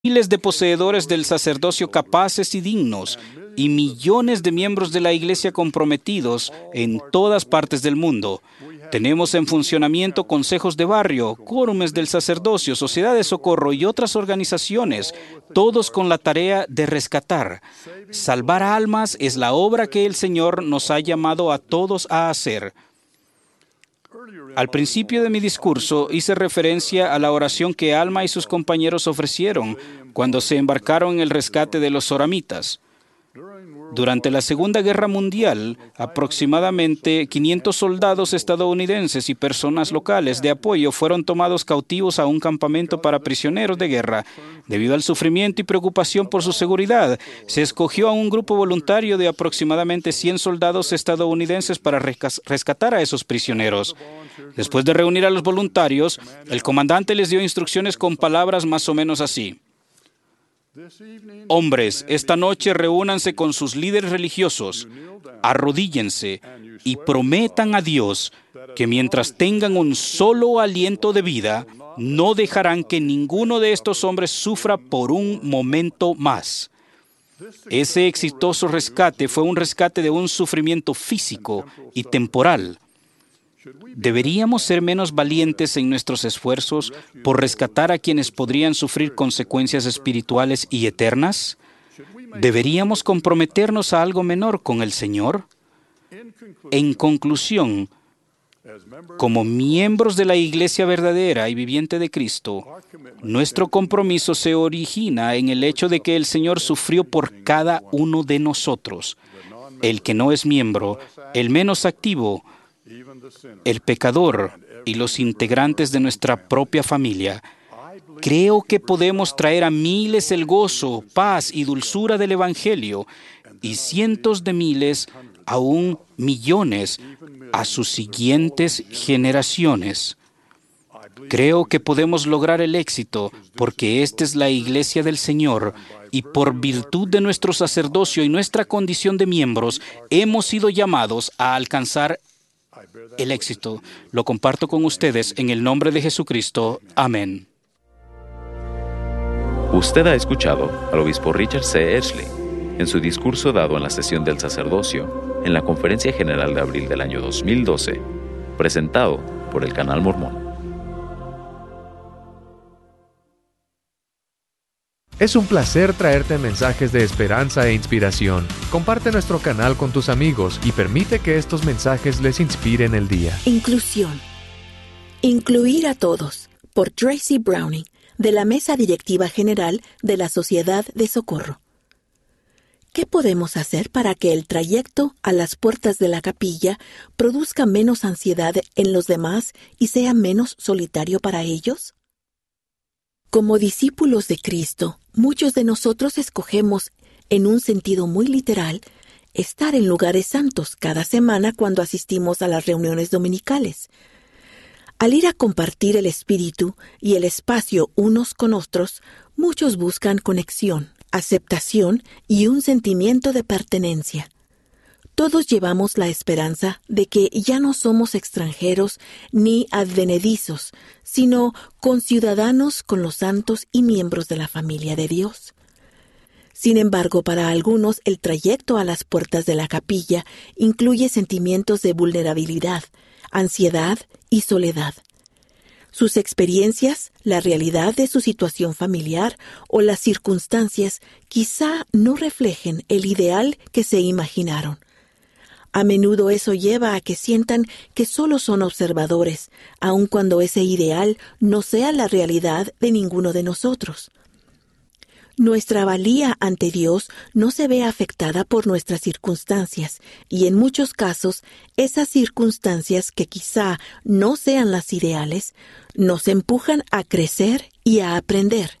miles de poseedores del sacerdocio capaces y dignos, y millones de miembros de la Iglesia comprometidos en todas partes del mundo. Tenemos en funcionamiento consejos de barrio, quórumes del sacerdocio, sociedad de socorro y otras organizaciones, todos con la tarea de rescatar. Salvar almas es la obra que el Señor nos ha llamado a todos a hacer. Al principio de mi discurso hice referencia a la oración que Alma y sus compañeros ofrecieron cuando se embarcaron en el rescate de los soramitas. Durante la Segunda Guerra Mundial, aproximadamente 500 soldados estadounidenses y personas locales de apoyo fueron tomados cautivos a un campamento para prisioneros de guerra. Debido al sufrimiento y preocupación por su seguridad, se escogió a un grupo voluntario de aproximadamente 100 soldados estadounidenses para rescatar a esos prisioneros. Después de reunir a los voluntarios, el comandante les dio instrucciones con palabras más o menos así: hombres, esta noche reúnanse con sus líderes religiosos, arrodíllense y prometan a Dios que mientras tengan un solo aliento de vida, no dejarán que ninguno de estos hombres sufra por un momento más. Ese exitoso rescate fue un rescate de un sufrimiento físico y temporal. ¿Deberíamos ser menos valientes en nuestros esfuerzos por rescatar a quienes podrían sufrir consecuencias espirituales y eternas? ¿Deberíamos comprometernos a algo menor con el Señor? En conclusión, como miembros de la Iglesia verdadera y viviente de Cristo, nuestro compromiso se origina en el hecho de que el Señor sufrió por cada uno de nosotros, el que no es miembro, el menos activo, el pecador y los integrantes de nuestra propia familia. Creo que podemos traer a miles el gozo, paz y dulzura del Evangelio, y cientos de miles, aún millones, a sus siguientes generaciones. Creo que podemos lograr el éxito porque esta es la Iglesia del Señor, y por virtud de nuestro sacerdocio y nuestra condición de miembros, hemos sido llamados a alcanzar el éxito. Lo comparto con ustedes en el nombre de Jesucristo. Amén. Usted ha escuchado al obispo Richard C. Ashley en su discurso dado en la sesión del sacerdocio en la Conferencia General de abril del año 2012, presentado por el Canal Mormón. Es un placer traerte mensajes de esperanza e inspiración. Comparte nuestro canal con tus amigos y permite que estos mensajes les inspiren el día. Inclusión. Incluir a todos, por Tracy Browning, de la Mesa Directiva General de la Sociedad de Socorro. ¿Qué podemos hacer para que el trayecto a las puertas de la capilla produzca menos ansiedad en los demás y sea menos solitario para ellos? Como discípulos de Cristo, muchos de nosotros escogemos, en un sentido muy literal, estar en lugares santos cada semana cuando asistimos a las reuniones dominicales. Al ir a compartir el espíritu y el espacio unos con otros, muchos buscan conexión, aceptación y un sentimiento de pertenencia. Todos llevamos la esperanza de que ya no somos extranjeros ni advenedizos, sino conciudadanos con los santos y miembros de la familia de Dios. Sin embargo, para algunos el trayecto a las puertas de la capilla incluye sentimientos de vulnerabilidad, ansiedad y soledad. Sus experiencias, la realidad de su situación familiar o las circunstancias quizá no reflejen el ideal que se imaginaron. A menudo eso lleva a que sientan que solo son observadores, aun cuando ese ideal no sea la realidad de ninguno de nosotros. Nuestra valía ante Dios no se ve afectada por nuestras circunstancias, y en muchos casos, esas circunstancias que quizá no sean las ideales, nos empujan a crecer y a aprender.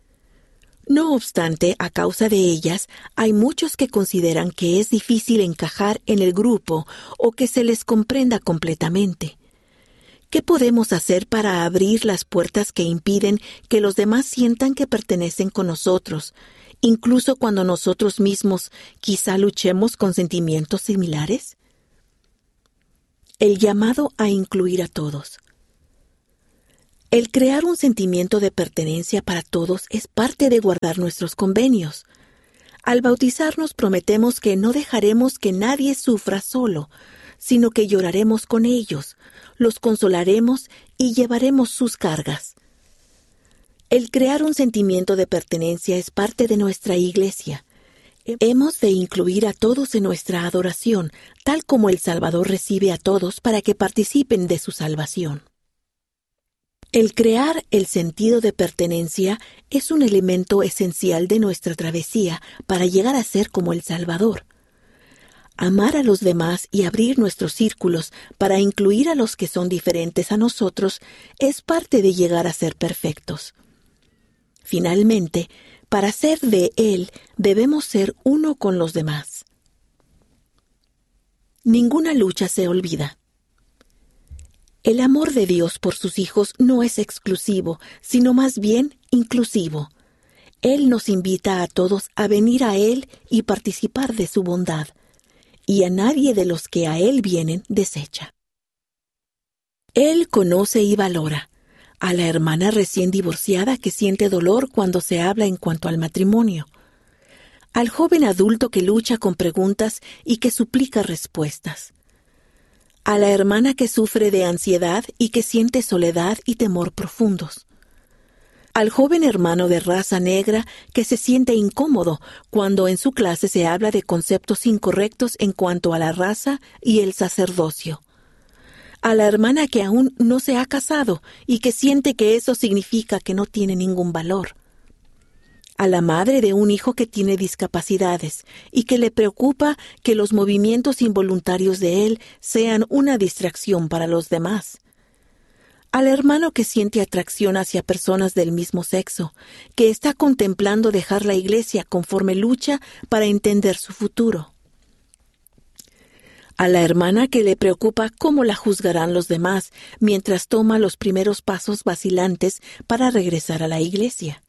No obstante, a causa de ellas, hay muchos que consideran que es difícil encajar en el grupo o que se les comprenda completamente. ¿Qué podemos hacer para abrir las puertas que impiden que los demás sientan que pertenecen con nosotros, incluso cuando nosotros mismos quizá luchemos con sentimientos similares? El llamado a incluir a todos. El crear un sentimiento de pertenencia para todos es parte de guardar nuestros convenios. Al bautizarnos prometemos que no dejaremos que nadie sufra solo, sino que lloraremos con ellos, los consolaremos y llevaremos sus cargas. El crear un sentimiento de pertenencia es parte de nuestra iglesia. Hemos de incluir a todos en nuestra adoración, tal como el Salvador recibe a todos para que participen de su salvación. El crear el sentido de pertenencia es un elemento esencial de nuestra travesía para llegar a ser como el Salvador. Amar a los demás y abrir nuestros círculos para incluir a los que son diferentes a nosotros es parte de llegar a ser perfectos. Finalmente, para ser de Él, debemos ser uno con los demás. Ninguna lucha se olvida. El amor de Dios por sus hijos no es exclusivo, sino más bien inclusivo. Él nos invita a todos a venir a Él y participar de su bondad, y a nadie de los que a Él vienen desecha. Él conoce y valora a la hermana recién divorciada que siente dolor cuando se habla en cuanto al matrimonio, al joven adulto que lucha con preguntas y que suplica respuestas, a la hermana que sufre de ansiedad y que siente soledad y temor profundos, al joven hermano de raza negra que se siente incómodo cuando en su clase se habla de conceptos incorrectos en cuanto a la raza y el sacerdocio, a la hermana que aún no se ha casado y que siente que eso significa que no tiene ningún valor, a la madre de un hijo que tiene discapacidades y que le preocupa que los movimientos involuntarios de él sean una distracción para los demás, al hermano que siente atracción hacia personas del mismo sexo, que está contemplando dejar la iglesia conforme lucha para entender su futuro, a la hermana que le preocupa cómo la juzgarán los demás mientras toma los primeros pasos vacilantes para regresar a la iglesia.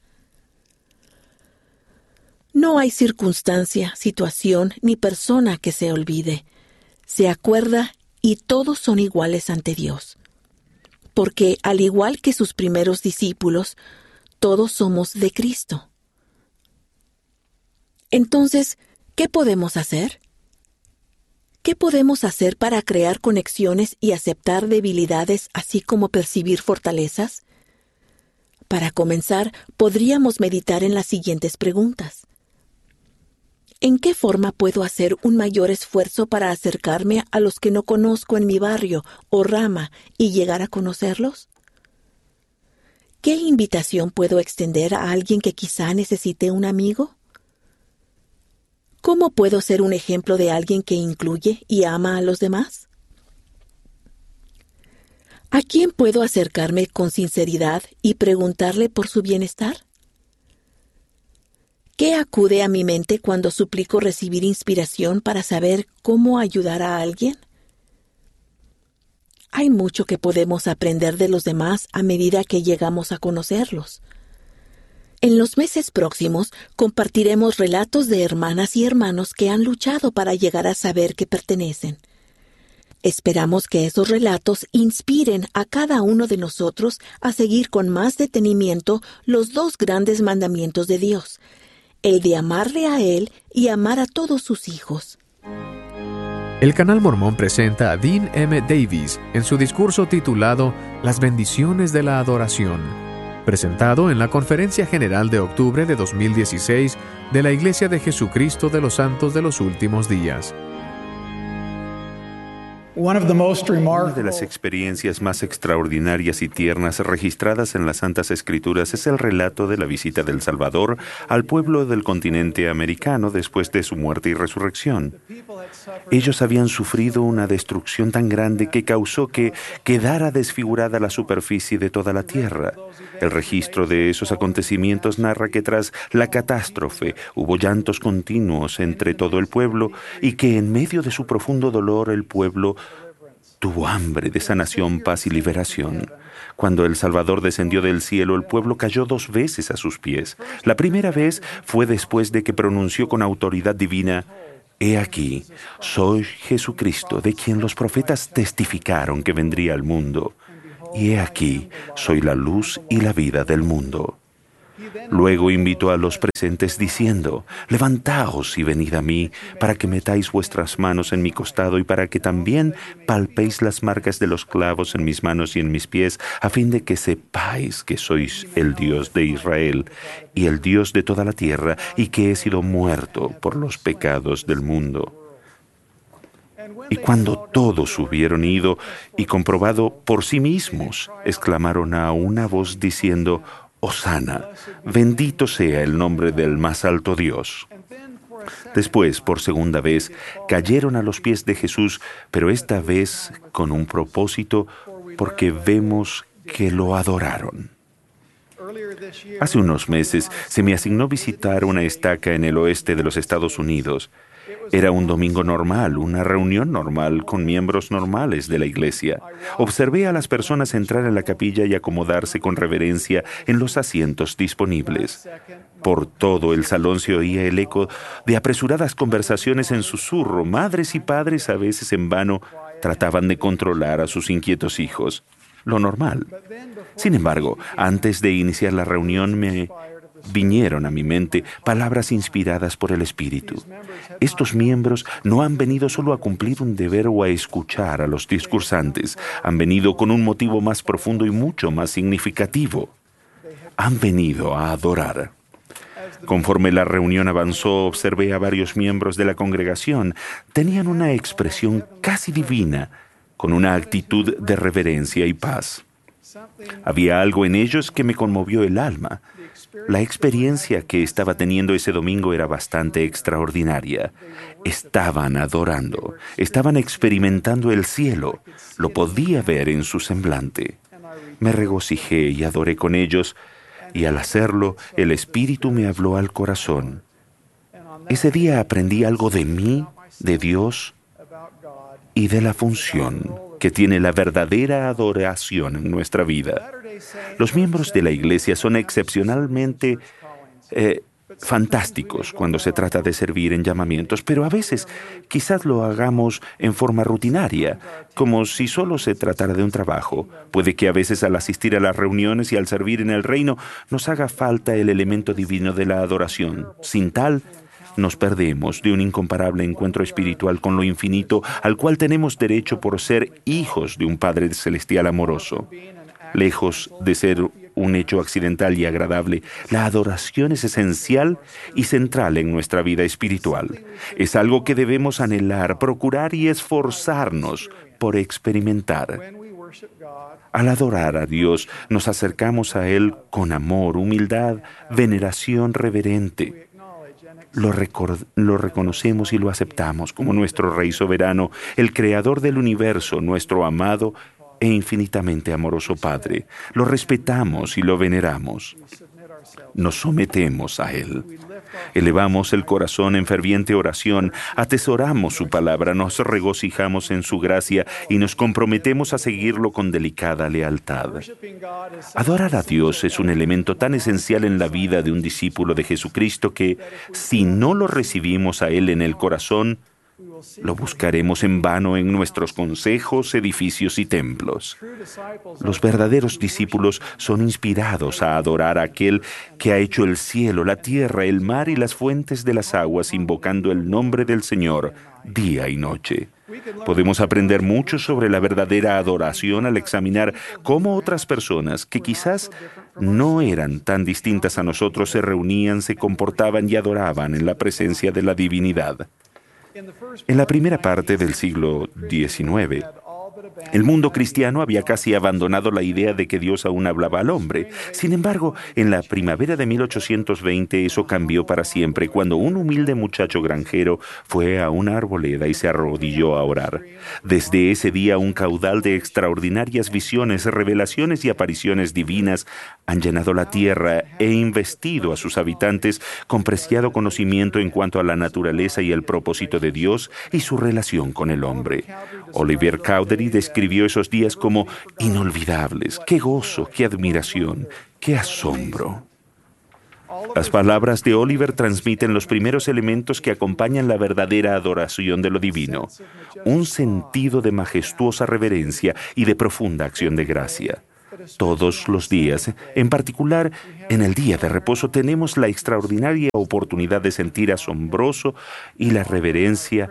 No hay circunstancia, situación ni persona que se olvide. Se acuerda y todos son iguales ante Dios. Porque, al igual que sus primeros discípulos, todos somos de Cristo. Entonces, ¿qué podemos hacer? ¿Qué podemos hacer para crear conexiones y aceptar debilidades, así como percibir fortalezas? Para comenzar, podríamos meditar en las siguientes preguntas. ¿En qué forma puedo hacer un mayor esfuerzo para acercarme a los que no conozco en mi barrio o rama y llegar a conocerlos? ¿Qué invitación puedo extender a alguien que quizá necesite un amigo? ¿Cómo puedo ser un ejemplo de alguien que incluye y ama a los demás? ¿A quién puedo acercarme con sinceridad y preguntarle por su bienestar? ¿Qué acude a mi mente cuando suplico recibir inspiración para saber cómo ayudar a alguien? Hay mucho que podemos aprender de los demás a medida que llegamos a conocerlos. En los meses próximos compartiremos relatos de hermanas y hermanos que han luchado para llegar a saber que pertenecen. Esperamos que esos relatos inspiren a cada uno de nosotros a seguir con más detenimiento los dos grandes mandamientos de Dios, el de amarle a Él y amar a todos sus hijos. El Canal Mormón presenta a Dean M. Davis en su discurso titulado Las bendiciones de la adoración, presentado en la Conferencia General de octubre de 2016 de la Iglesia de Jesucristo de los Santos de los Últimos Días. Una de las experiencias más extraordinarias y tiernas registradas en las Santas Escrituras es el relato de la visita del Salvador al pueblo del continente americano después de su muerte y resurrección. Ellos habían sufrido una destrucción tan grande que causó que quedara desfigurada la superficie de toda la tierra. El registro de esos acontecimientos narra que tras la catástrofe hubo llantos continuos entre todo el pueblo y que en medio de su profundo dolor el pueblo tuvo hambre de sanación, paz y liberación. Cuando el Salvador descendió del cielo, el pueblo cayó 2 veces a sus pies. La primera vez fue después de que pronunció con autoridad divina: «He aquí, soy Jesucristo, de quien los profetas testificaron que vendría al mundo. y he aquí, soy la luz y la vida del mundo. Luego invitó a los presentes diciendo, levantaos y venid a mí, para que metáis vuestras manos en mi costado y para que también palpéis las marcas de los clavos en mis manos y en mis pies, a fin de que sepáis que sois el Dios de Israel y el Dios de toda la tierra, y que he sido muerto por los pecados del mundo. Y cuando todos hubieron ido y comprobado por sí mismos, exclamaron a una voz diciendo, Hosana, bendito sea el nombre del más alto Dios. Después, por segunda vez, cayeron a los pies de Jesús, pero esta vez con un propósito, porque vemos que lo adoraron. Hace unos meses se me asignó visitar una estaca en el oeste de los Estados Unidos. Era un domingo normal, una reunión normal con miembros normales de la iglesia. Observé a las personas entrar en la capilla y acomodarse con reverencia en los asientos disponibles. Por todo el salón se oía el eco de apresuradas conversaciones en susurro. Madres y padres, a veces en vano, trataban de controlar a sus inquietos hijos. Lo normal. Sin embargo, antes de iniciar la reunión me vinieron a mi mente palabras inspiradas por el Espíritu. Estos miembros no han venido solo a cumplir un deber o a escuchar a los discursantes. Han venido con un motivo más profundo y mucho más significativo. Han venido a adorar. Conforme la reunión avanzó, observé a varios miembros de la congregación. Tenían una expresión casi divina, con una actitud de reverencia y paz. Había algo en ellos que me conmovió el alma. La experiencia que estaba teniendo ese domingo era bastante extraordinaria. Estaban adorando, estaban experimentando el cielo. Lo podía ver en su semblante. Me regocijé y adoré con ellos, y al hacerlo, el Espíritu me habló al corazón. Ese día aprendí algo de mí, de Dios y de la función que tiene la verdadera adoración en nuestra vida. Los miembros de la iglesia son excepcionalmente fantásticos cuando se trata de servir en llamamientos, pero a veces quizás lo hagamos en forma rutinaria, como si solo se tratara de un trabajo. Puede que a veces al asistir a las reuniones y al servir en el reino nos haga falta el elemento divino de la adoración. Sin tal, nos perdemos de un incomparable encuentro espiritual con lo infinito al cual tenemos derecho por ser hijos de un Padre celestial amoroso. Lejos de ser un hecho accidental y agradable, la adoración es esencial y central en nuestra vida espiritual. Es algo que debemos anhelar, procurar y esforzarnos por experimentar. Al adorar a Dios, nos acercamos a Él con amor, humildad, veneración reverente. Lo reconocemos y lo aceptamos como nuestro Rey soberano, el Creador del universo, nuestro amado e infinitamente amoroso Padre. Lo respetamos y lo veneramos. Nos sometemos a Él. Elevamos el corazón en ferviente oración, atesoramos su palabra, nos regocijamos en su gracia y nos comprometemos a seguirlo con delicada lealtad. Adorar a Dios es un elemento tan esencial en la vida de un discípulo de Jesucristo que, si no lo recibimos a Él en el corazón, lo buscaremos en vano en nuestros consejos, edificios y templos. Los verdaderos discípulos son inspirados a adorar a aquel que ha hecho el cielo, la tierra, el mar y las fuentes de las aguas, invocando el nombre del Señor día y noche. Podemos aprender mucho sobre la verdadera adoración al examinar cómo otras personas, que quizás no eran tan distintas a nosotros, se reunían, se comportaban y adoraban en la presencia de la divinidad. En la primera parte del siglo XIX, el mundo cristiano había casi abandonado la idea de que Dios aún hablaba al hombre. Sin embargo, en la primavera de 1820 eso cambió para siempre cuando un humilde muchacho granjero fue a una arboleda y se arrodilló a orar. Desde ese día un caudal de extraordinarias visiones, revelaciones y apariciones divinas han llenado la tierra e investido a sus habitantes con preciado conocimiento en cuanto a la naturaleza y el propósito de Dios y su relación con el hombre. Oliver Cowdery describió esos días como inolvidables. ¡Qué gozo, qué admiración, qué asombro! Las palabras de Oliver transmiten los primeros elementos que acompañan la verdadera adoración de lo divino, un sentido de majestuosa reverencia y de profunda acción de gracia. Todos los días, en particular en el día de reposo, tenemos la extraordinaria oportunidad de sentir asombroso y la reverencia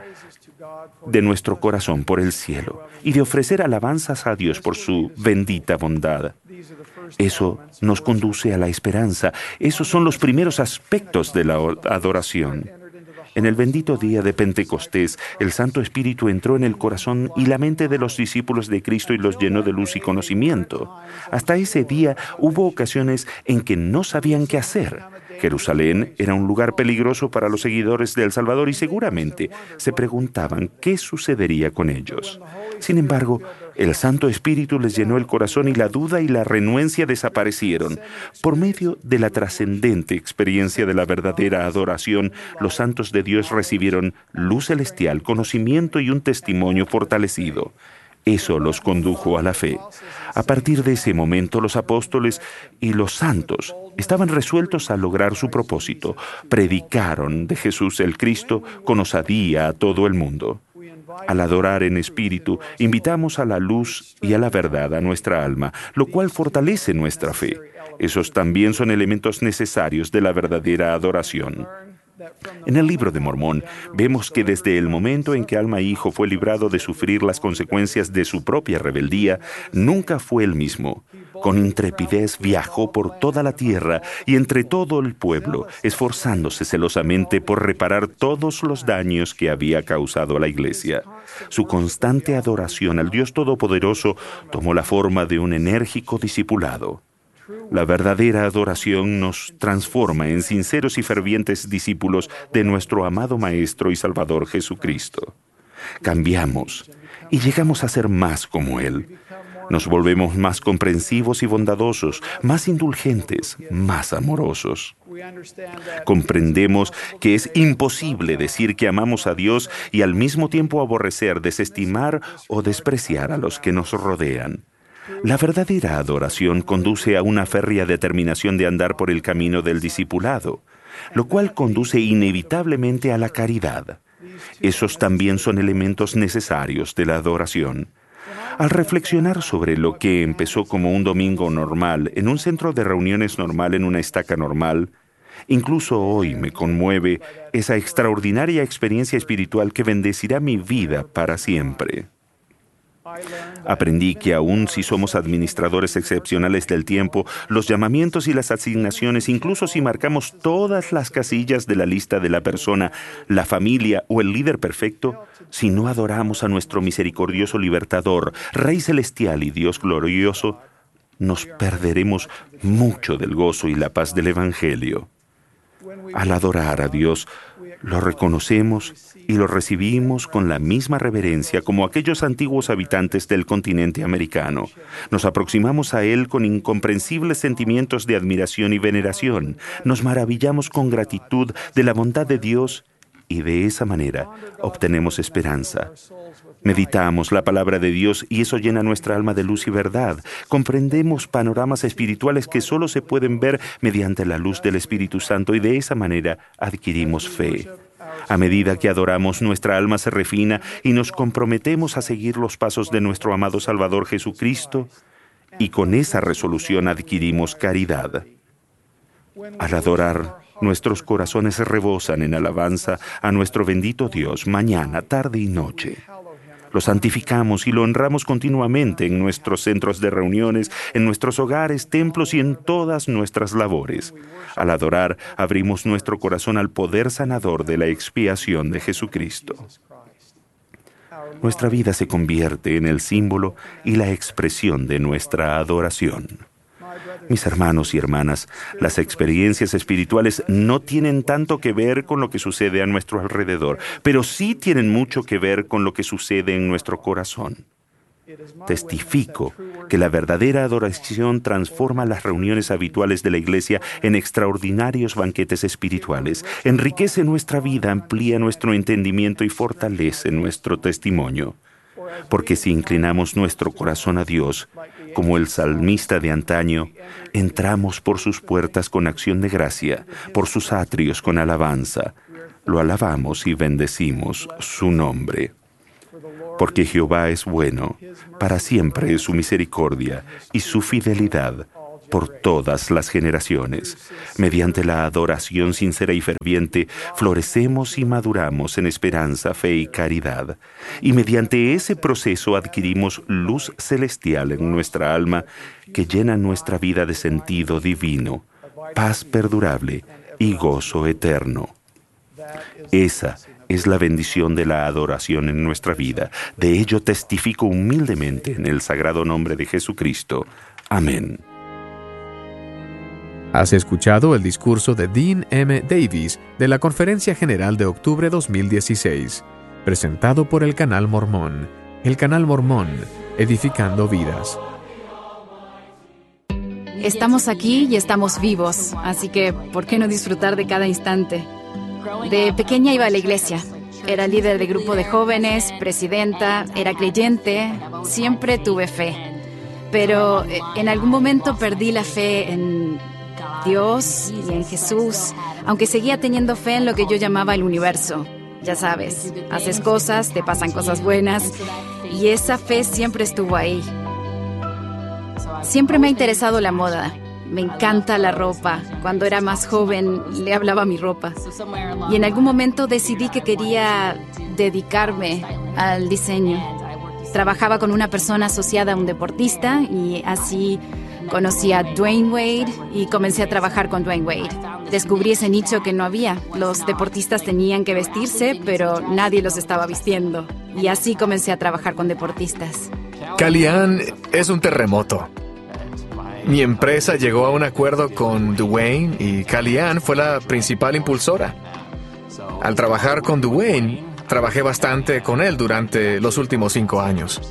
de nuestro corazón por el cielo y de ofrecer alabanzas a Dios por su bendita bondad. Eso nos conduce a la esperanza. Esos son los primeros aspectos de la adoración. En el bendito día de Pentecostés, el Santo Espíritu entró en el corazón y la mente de los discípulos de Cristo y los llenó de luz y conocimiento. Hasta ese día hubo ocasiones en que no sabían qué hacer. Jerusalén era un lugar peligroso para los seguidores del Salvador y seguramente se preguntaban qué sucedería con ellos. Sin embargo, el Santo Espíritu les llenó el corazón y la duda y la renuencia desaparecieron. Por medio de la trascendente experiencia de la verdadera adoración, los santos de Dios recibieron luz celestial, conocimiento y un testimonio fortalecido. Eso los condujo a la fe. A partir de ese momento, los apóstoles y los santos estaban resueltos a lograr su propósito. Predicaron de Jesús el Cristo con osadía a todo el mundo. Al adorar en espíritu, invitamos a la luz y a la verdad a nuestra alma, lo cual fortalece nuestra fe. Esos también son elementos necesarios de la verdadera adoración. En el Libro de Mormón vemos que desde el momento en que Alma Hijo fue librado de sufrir las consecuencias de su propia rebeldía, nunca fue el mismo. Con intrepidez viajó por toda la tierra y entre todo el pueblo, esforzándose celosamente por reparar todos los daños que había causado a la iglesia. Su constante adoración al Dios Todopoderoso tomó la forma de un enérgico discipulado. La verdadera adoración nos transforma en sinceros y fervientes discípulos de nuestro amado Maestro y Salvador Jesucristo. Cambiamos y llegamos a ser más como Él. Nos volvemos más comprensivos y bondadosos, más indulgentes, más amorosos. Comprendemos que es imposible decir que amamos a Dios y al mismo tiempo aborrecer, desestimar o despreciar a los que nos rodean. La verdadera adoración conduce a una férrea determinación de andar por el camino del discipulado, lo cual conduce inevitablemente a la caridad. Esos también son elementos necesarios de la adoración. Al reflexionar sobre lo que empezó como un domingo normal, en un centro de reuniones normal, en una estaca normal, incluso hoy me conmueve esa extraordinaria experiencia espiritual que bendecirá mi vida para siempre. Aprendí que aun si somos administradores excepcionales del tiempo, los llamamientos y las asignaciones, incluso si marcamos todas las casillas de la lista de la persona, la familia o el líder perfecto, si no adoramos a nuestro misericordioso libertador, Rey Celestial y Dios glorioso, nos perderemos mucho del gozo y la paz del Evangelio. Al adorar a Dios, lo reconocemos y lo recibimos con la misma reverencia como aquellos antiguos habitantes del continente americano. Nos aproximamos a Él con incomprensibles sentimientos de admiración y veneración. Nos maravillamos con gratitud de la bondad de Dios y de esa manera obtenemos esperanza. Meditamos la palabra de Dios y eso llena nuestra alma de luz y verdad. Comprendemos panoramas espirituales que solo se pueden ver mediante la luz del Espíritu Santo y de esa manera adquirimos fe. A medida que adoramos, nuestra alma se refina y nos comprometemos a seguir los pasos de nuestro amado Salvador Jesucristo y con esa resolución adquirimos caridad. Al adorar, nuestros corazones rebosan en alabanza a nuestro bendito Dios mañana, tarde y noche. Lo santificamos y lo honramos continuamente en nuestros centros de reuniones, en nuestros hogares, templos y en todas nuestras labores. Al adorar, abrimos nuestro corazón al poder sanador de la expiación de Jesucristo. Nuestra vida se convierte en el símbolo y la expresión de nuestra adoración. Mis hermanos y hermanas, las experiencias espirituales no tienen tanto que ver con lo que sucede a nuestro alrededor, pero sí tienen mucho que ver con lo que sucede en nuestro corazón. Testifico que la verdadera adoración transforma las reuniones habituales de la iglesia en extraordinarios banquetes espirituales, enriquece nuestra vida, amplía nuestro entendimiento y fortalece nuestro testimonio. Porque si inclinamos nuestro corazón a Dios, Como el salmista de antaño, entramos por sus puertas con acción de gracia, por sus atrios con alabanza. Lo alabamos y bendecimos su nombre. Porque Jehová es bueno, para siempre es su misericordia y su fidelidad por todas las generaciones. Mediante la adoración sincera y ferviente, florecemos y maduramos en esperanza, fe y caridad. Y mediante ese proceso adquirimos luz celestial en nuestra alma que llena nuestra vida de sentido divino, paz perdurable y gozo eterno. Esa es la bendición de la adoración en nuestra vida. De ello testifico humildemente en el sagrado nombre de Jesucristo. Amén. Has escuchado el discurso de Dean M. Davis de la Conferencia General de Octubre 2016, presentado por el Canal Mormón. El Canal Mormón, edificando vidas. Estamos aquí y estamos vivos, así que ¿por qué no disfrutar de cada instante? De pequeña iba a la iglesia. Era líder de grupo de jóvenes, presidenta, era creyente, siempre tuve fe. Pero en algún momento perdí la fe en Dios y en Jesús, aunque seguía teniendo fe en lo que yo llamaba el universo. Ya sabes, haces cosas, te pasan cosas buenas, y esa fe siempre estuvo ahí. Siempre me ha interesado la moda. Me encanta la ropa. Cuando era más joven, le hablaba a mi ropa. Y en algún momento decidí que quería dedicarme al diseño. Trabajaba con una persona asociada a un deportista y así conocí a Dwayne Wade y comencé a trabajar con Dwayne Wade. Descubrí ese nicho que no había. Los deportistas tenían que vestirse, pero nadie los estaba vistiendo. Y así comencé a trabajar con deportistas. Kellyanne es un terremoto. Mi empresa llegó a un acuerdo con Dwayne y Kellyanne fue la principal impulsora. Al trabajar con Dwayne, trabajé bastante con él durante los últimos 5 años.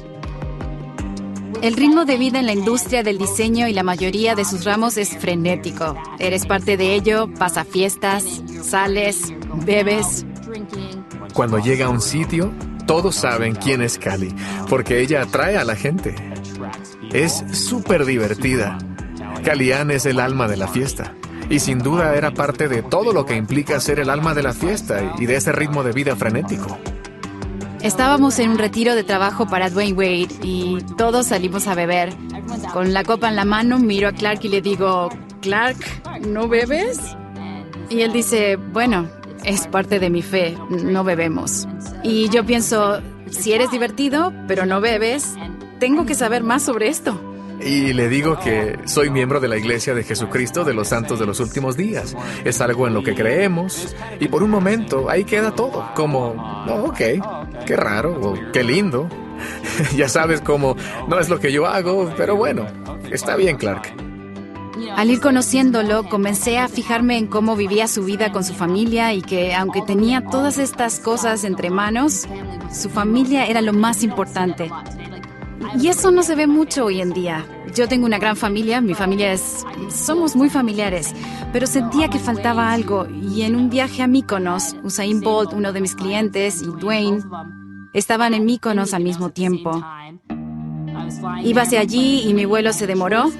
El ritmo de vida en la industria del diseño y la mayoría de sus ramos es frenético. Eres parte de ello, vas a fiestas, sales, bebes. Cuando llega a un sitio, todos saben quién es Kelly, porque ella atrae a la gente. Es súper divertida. Kellyanne es el alma de la fiesta. Y sin duda era parte de todo lo que implica ser el alma de la fiesta y de ese ritmo de vida frenético. Estábamos en un retiro de trabajo para Dwayne Wade y todos salimos a beber. Con la copa en la mano miro a Clark y le digo, Clark, ¿no bebes? Y él dice, bueno, es parte de mi fe, no bebemos. Y yo pienso, si eres divertido, pero no bebes, tengo que saber más sobre esto. Y le digo que soy miembro de la Iglesia de Jesucristo de los Santos de los Últimos Días. Es algo en lo que creemos. Y por un momento ahí queda todo. Como, oh, ok, qué raro o qué lindo. Ya sabes cómo no es lo que yo hago, pero bueno, está bien, Clark. Al ir conociéndolo, comencé a fijarme en cómo vivía su vida con su familia y que, aunque tenía todas estas cosas entre manos, su familia era lo más importante. Y eso no se ve mucho hoy en día. Yo tengo una gran familia, mi familia somos muy familiares, pero sentía que faltaba algo. Y en un viaje a Mykonos, Usain Bolt, uno de mis clientes, y Dwayne estaban en Mykonos al mismo tiempo. Iba hacia allí y mi vuelo se demoró.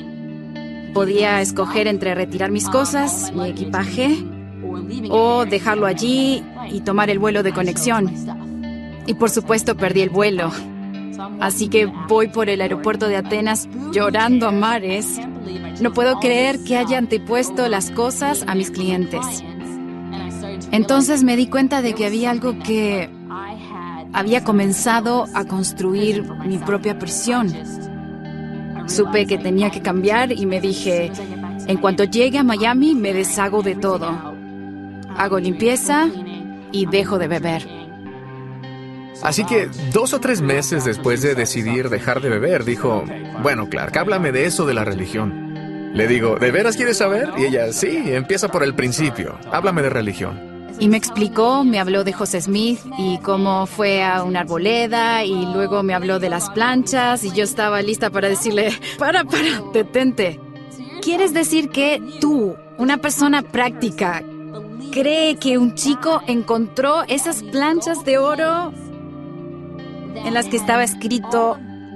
Podía escoger entre retirar mis cosas, mi equipaje, o dejarlo allí y tomar el vuelo de conexión. Y por supuesto perdí el vuelo. Así que voy por el aeropuerto de Atenas llorando a mares. No puedo creer que haya antepuesto las cosas a mis clientes. Entonces me di cuenta de que había algo que había comenzado a construir mi propia prisión. Supe que tenía que cambiar y me dije, en cuanto llegue a Miami me deshago de todo. Hago limpieza y dejo de beber. Así que 2 o 3 meses después de decidir dejar de beber, dijo, bueno, Clark, háblame de eso de la religión. Le digo, ¿de veras quieres saber? Y ella, sí, empieza por el principio. Háblame de religión. Y me explicó, me habló de José Smith y cómo fue a una arboleda y luego me habló de las planchas y yo estaba lista para decirle, para, detente. ¿Quieres decir que tú, una persona práctica, cree que un chico encontró esas planchas de oro en las que estaba escrito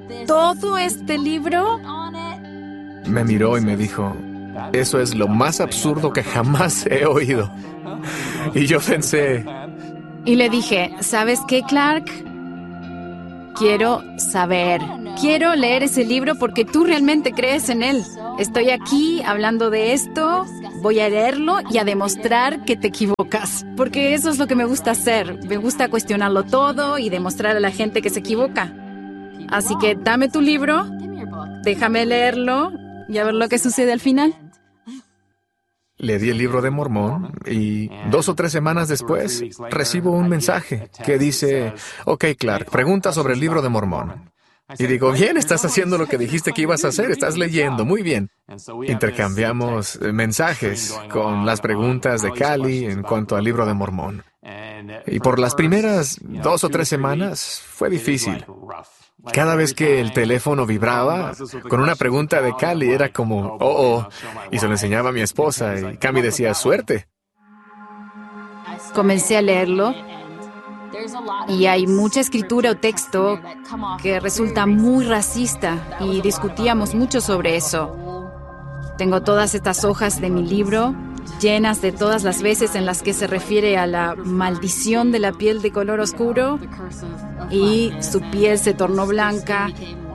¿Todo este libro? Me miró y me dijo, eso es lo más absurdo que jamás he oído. Y yo pensé... Y le dije, ¿sabes qué, Clark? Quiero saber. Quiero leer ese libro porque tú realmente crees en él. Estoy aquí hablando de esto, voy a leerlo y a demostrar que te equivocas. Porque eso es lo que me gusta hacer. Me gusta cuestionarlo todo y demostrar a la gente que se equivoca. Así que dame tu libro, déjame leerlo y a ver lo que sucede al final. Le di el libro de Mormón y 2 o 3 semanas después recibo un mensaje que dice, ok, Clark, pregunta sobre el libro de Mormón. Y digo, bien, estás haciendo lo que dijiste que ibas a hacer, estás leyendo, muy bien. Intercambiamos mensajes con las preguntas de Callie en cuanto al libro de Mormón. Y por las primeras 2 o 3 semanas fue difícil. Cada vez que el teléfono vibraba, con una pregunta de Callie era como, y se lo enseñaba a mi esposa, y Cami decía, suerte. Comencé a leerlo, y hay mucha escritura o texto que resulta muy racista, y discutíamos mucho sobre eso. Tengo todas estas hojas de mi libro, llenas de todas las veces en las que se refiere a la maldición de la piel de color oscuro y su piel se tornó blanca.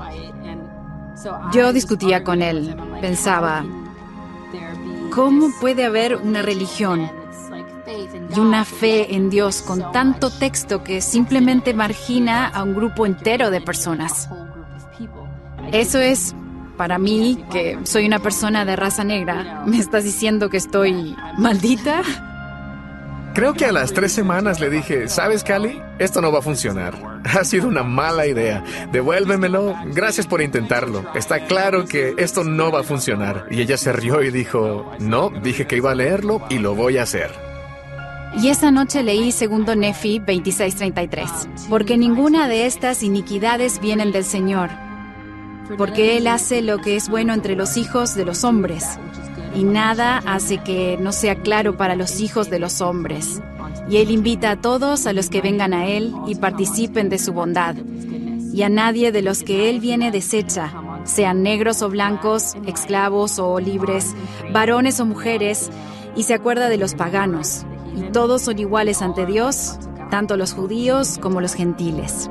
Yo discutía con él, pensaba, ¿cómo puede haber una religión y una fe en Dios con tanto texto que simplemente margina a un grupo entero de personas? Eso es... Para mí, que soy una persona de raza negra, ¿me estás diciendo que estoy maldita? Creo que a las 3 semanas le dije, ¿sabes, Callie? Esto no va a funcionar. Ha sido una mala idea. Devuélvemelo. Gracias por intentarlo. Está claro que esto no va a funcionar. Y ella se rió y dijo, no, dije que iba a leerlo y lo voy a hacer. Y esa noche leí 2 Nefi 26:33. Porque ninguna de estas iniquidades vienen del Señor. Porque Él hace lo que es bueno entre los hijos de los hombres, y nada hace que no sea claro para los hijos de los hombres. Y Él invita a todos a los que vengan a Él y participen de su bondad. Y a nadie de los que Él viene desecha, sean negros o blancos, esclavos o libres, varones o mujeres, y se acuerda de los paganos. Y todos son iguales ante Dios, tanto los judíos como los gentiles.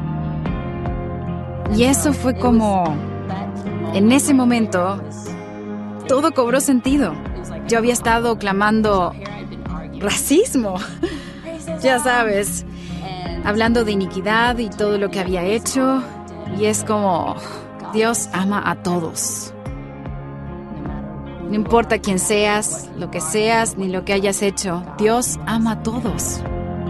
Y eso fue como, en ese momento, todo cobró sentido. Yo había estado clamando racismo, ya sabes, hablando de iniquidad y todo lo que había hecho. Y es como, Dios ama a todos. No importa quién seas, lo que seas, ni lo que hayas hecho, Dios ama a todos.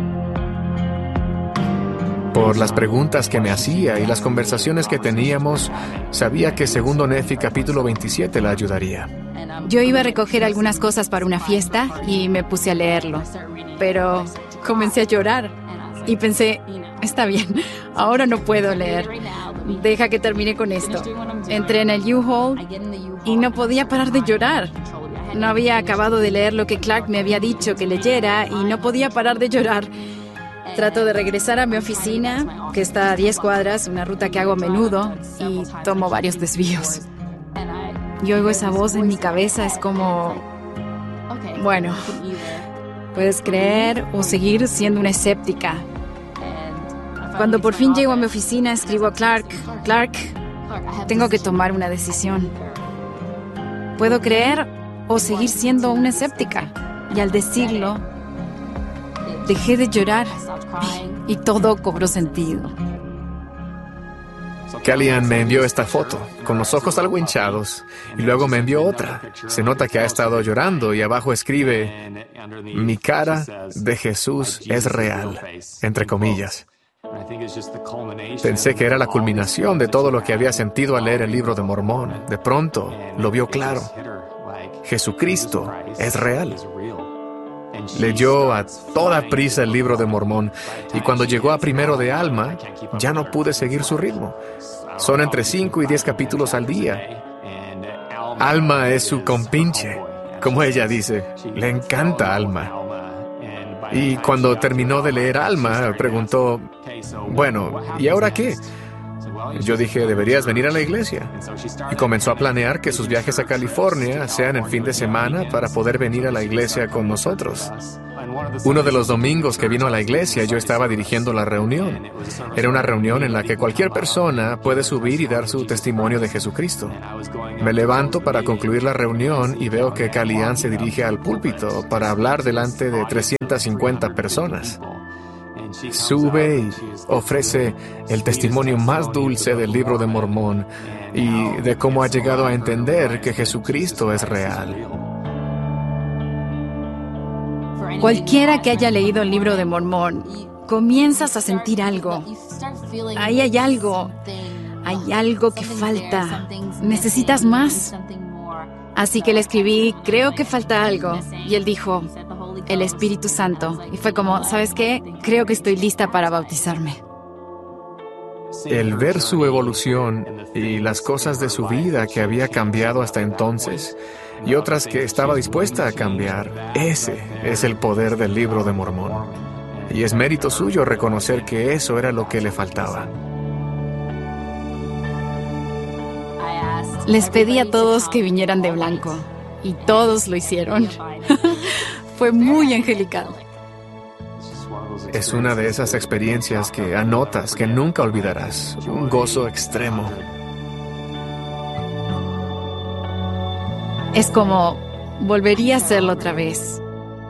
Por las preguntas que me hacía y las conversaciones que teníamos, sabía que 2 Nefi capítulo 27 la ayudaría. Yo iba a recoger algunas cosas para una fiesta y me puse a leerlo, pero comencé a llorar y pensé, está bien, ahora no puedo leer, deja que termine con esto. Entré en el U-Haul y no podía parar de llorar. No había acabado de leer lo que Clark me había dicho que leyera y no podía parar de llorar. Trato de regresar a mi oficina, que está a 10 cuadras, una ruta que hago a menudo, y tomo varios desvíos. Y oigo esa voz en mi cabeza, es como, bueno, puedes creer o seguir siendo una escéptica. Cuando por fin llego a mi oficina, escribo a Clark, tengo que tomar una decisión. ¿Puedo creer o seguir siendo una escéptica? Y al decirlo, dejé de llorar y todo cobró sentido. Kellyanne me envió esta foto, con los ojos algo hinchados, y luego me envió otra. Se nota que ha estado llorando y abajo escribe, mi cara de Jesús es real, entre comillas. Pensé que era la culminación de todo lo que había sentido al leer el libro de Mormón. De pronto, lo vio claro. Jesucristo es real. Leyó a toda prisa el libro de Mormón y cuando llegó a 1 de Alma, ya no pude seguir su ritmo. Son entre 5 y 10 capítulos al día. Alma es su compinche, como ella dice. Le encanta Alma. Y cuando terminó de leer Alma, preguntó, bueno, ¿y ahora qué? Yo dije, deberías venir a la iglesia. Y comenzó a planear que sus viajes a California sean el fin de semana para poder venir a la iglesia con nosotros. Uno de los domingos que vino a la iglesia, yo estaba dirigiendo la reunión. Era una reunión en la que cualquier persona puede subir y dar su testimonio de Jesucristo. Me levanto para concluir la reunión y veo que Kellyanne se dirige al púlpito para hablar delante de 350 personas. Sube y ofrece el testimonio más dulce del Libro de Mormón y de cómo ha llegado a entender que Jesucristo es real. Cualquiera que haya leído el Libro de Mormón, comienzas a sentir algo. Ahí hay algo que falta. ¿Necesitas más? Así que le escribí, creo que falta algo. Y él dijo, el Espíritu Santo. Y fue como, ¿sabes qué? Creo que estoy lista para bautizarme. El ver su evolución y las cosas de su vida que había cambiado hasta entonces y otras que estaba dispuesta a cambiar, ese es el poder del Libro de Mormón. Y es mérito suyo reconocer que eso era lo que le faltaba. Les pedí a todos que vinieran de blanco y todos lo hicieron. Fue muy angelical. Es una de esas experiencias que anotas, que nunca olvidarás. Un gozo extremo. Es como, volvería a hacerlo otra vez.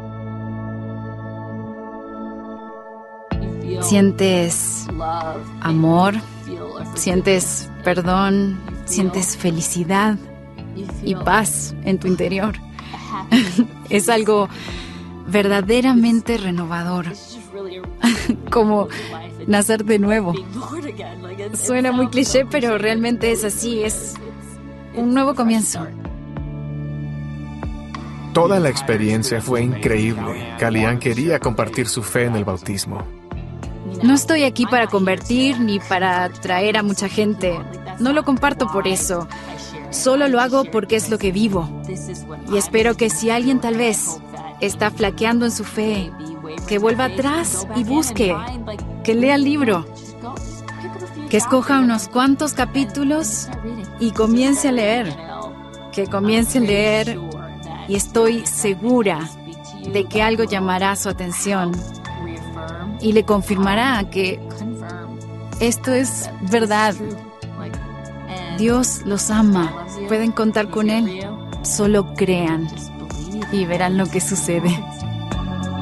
Sientes amor, sientes perdón, sientes felicidad y paz en tu interior. Es algo verdaderamente renovador. Como nacer de nuevo. Suena muy cliché, pero realmente es así. Es un nuevo comienzo. Toda la experiencia fue increíble. Kellyanne quería compartir su fe en el bautismo. No estoy aquí para convertir ni para atraer a mucha gente. No lo comparto por eso. Solo lo hago porque es lo que vivo. Y espero que si alguien tal vez está flaqueando en su fe, que vuelva atrás y busque, que lea el libro, que escoja unos cuantos capítulos y comience a leer, que comience a leer y estoy segura de que algo llamará su atención y le confirmará que esto es verdad. Dios los ama, pueden contar con Él, solo crean y verán lo que sucede.